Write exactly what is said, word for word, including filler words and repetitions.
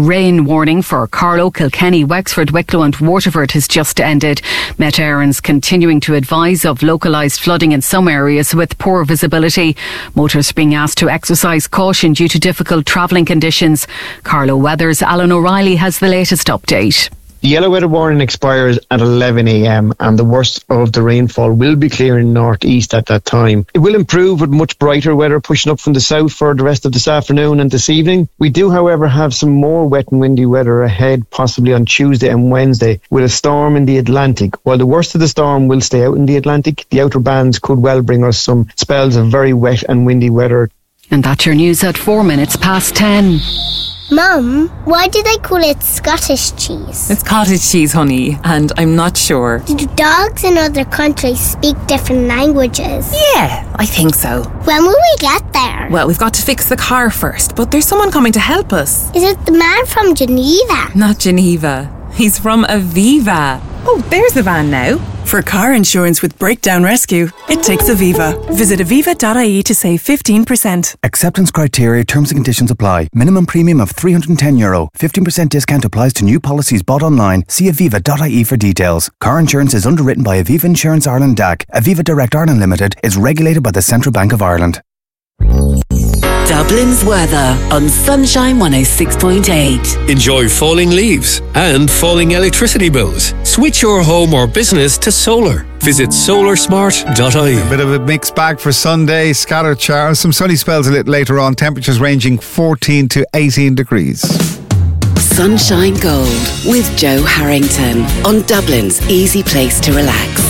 rain warning for Carlow, Kilkenny, Wexford, Wicklow and Waterford has just ended. Met Éireann's continuing to advise of localised flooding in some areas with poor visibility. Motorists being asked to exercise caution due to difficult travelling conditions. Carlow Weather's Alan O'Reilly has the latest update. The yellow weather warning expires at eleven a m and the worst of the rainfall will be clearing north east at that time. It will improve with much brighter weather pushing up from the south for the rest of this afternoon and this evening. We do, however, have some more wet and windy weather ahead, possibly on Tuesday and Wednesday, with a storm in the Atlantic. While the worst of the storm will stay out in the Atlantic, the outer bands could well bring us some spells of very wet and windy weather. And that's your news at four minutes past ten. Mum, why do they call it Scottish cheese? It's cottage cheese, honey, and I'm not sure. Do dogs in other countries speak different languages? Yeah, I think so. When will we get there? Well, we've got to fix the car first, but there's someone coming to help us. Is it the man from Geneva? Not Geneva. He's from Aviva. Oh, there's the van now. For car insurance with Breakdown Rescue, it takes Aviva. Visit aviva dot I E to save fifteen percent. Acceptance criteria, terms and conditions apply. Minimum premium of three hundred ten euro. fifteen percent discount applies to new policies bought online. See aviva dot I E for details. Car insurance is underwritten by Aviva Insurance Ireland D A C. Aviva Direct Ireland Limited is regulated by the Central Bank of Ireland. Dublin's weather on Sunshine one oh six point eight. Enjoy falling leaves and falling electricity bills. Switch your home or business to solar. Visit solar smart dot I E. A bit of a mixed bag for Sunday. Scattered showers, some sunny spells a little later on. Temperatures ranging fourteen to eighteen degrees. Sunshine Gold with Joe Harrington on Dublin's easy place to relax.